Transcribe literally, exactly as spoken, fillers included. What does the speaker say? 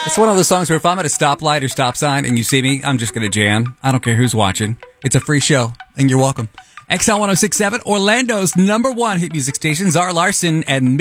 It's one of those songs where if I'm at a stoplight or stop sign and you see me, I'm just going to jam. I don't care who's watching. It's a free show, and you're welcome. X L one oh six point seven, Orlando's number one hit music station, Zara Larson and